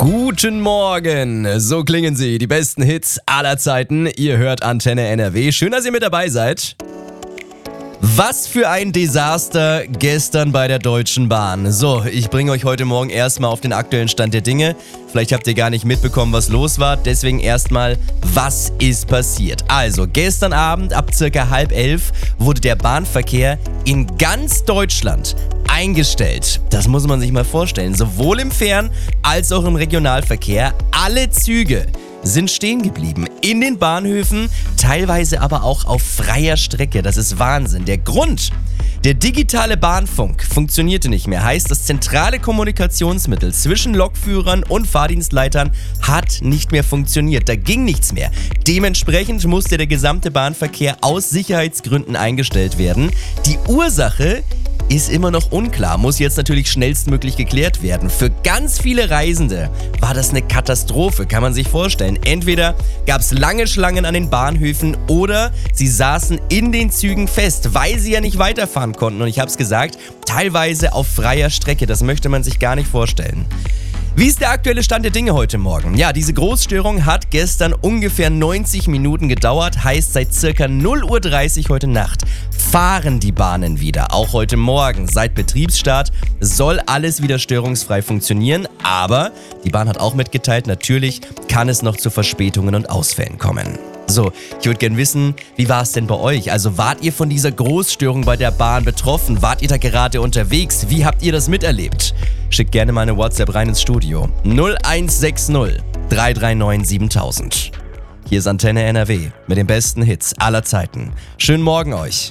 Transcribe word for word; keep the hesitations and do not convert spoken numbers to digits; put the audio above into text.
Guten Morgen, so klingen sie, die besten Hits aller Zeiten. Ihr hört Antenne N R W, schön, dass ihr mit dabei seid. Was für ein Desaster gestern bei der Deutschen Bahn. So, ich bringe euch heute Morgen erstmal auf den aktuellen Stand der Dinge. Vielleicht habt ihr gar nicht mitbekommen, was los war, deswegen erstmal, was ist passiert? Also, gestern Abend ab circa halb elf wurde der Bahnverkehr in ganz Deutschland eingestellt. Das muss man sich mal vorstellen. Sowohl im Fern- als auch im Regionalverkehr. Alle Züge sind stehen geblieben. In den Bahnhöfen, teilweise aber auch auf freier Strecke. Das ist Wahnsinn. Der Grund: der digitale Bahnfunk funktionierte nicht mehr. Heißt, das zentrale Kommunikationsmittel zwischen Lokführern und Fahrdienstleitern hat nicht mehr funktioniert. Da ging nichts mehr. Dementsprechend musste der gesamte Bahnverkehr aus Sicherheitsgründen eingestellt werden. Die Ursache ist immer noch unklar, muss jetzt natürlich schnellstmöglich geklärt werden. Für ganz viele Reisende war das eine Katastrophe, kann man sich vorstellen. Entweder gab es lange Schlangen an den Bahnhöfen oder sie saßen in den Zügen fest, weil sie ja nicht weiterfahren konnten. Und ich habe es gesagt, teilweise auf freier Strecke, das möchte man sich gar nicht vorstellen. Wie ist der aktuelle Stand der Dinge heute Morgen? Ja, diese Großstörung hat gestern ungefähr neunzig Minuten gedauert, heißt seit circa null Uhr dreißig heute Nacht fahren die Bahnen wieder. Auch heute Morgen, seit Betriebsstart, soll alles wieder störungsfrei funktionieren, aber die Bahn hat auch mitgeteilt, natürlich kann es noch zu Verspätungen und Ausfällen kommen. So, ich würde gerne wissen, wie war es denn bei euch? Also wart ihr von dieser Großstörung bei der Bahn betroffen? Wart ihr da gerade unterwegs? Wie habt ihr das miterlebt? Schickt gerne mal eine WhatsApp rein ins Studio. null eins sechs null drei drei neun siebentausend. Hier ist Antenne N R W mit den besten Hits aller Zeiten. Schönen Morgen euch.